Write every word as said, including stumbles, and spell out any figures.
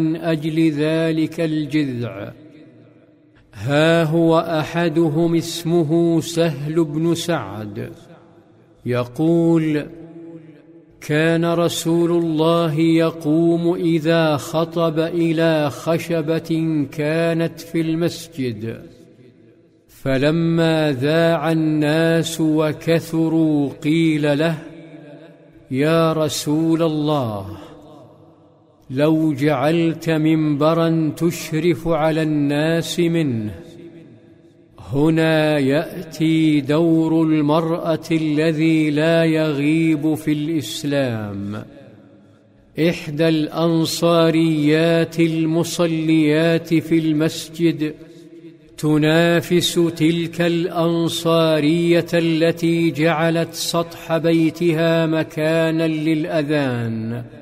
من أجل ذلك الجذع. ها هو أحدهم اسمه سهل بن سعد يقول: كان رسول الله يقوم إذا خطب إلى خشبة كانت في المسجد، فلما ذاع الناس وكثروا قيل له: يا رسول الله، لو جعلت منبرا تشرف على الناس منه. هنا يأتي دور المرأة الذي لا يغيب في الإسلام. إحدى الأنصاريات المصليات في المسجد تنافس تلك الأنصارية التي جعلت سطح بيتها مكانا للأذان،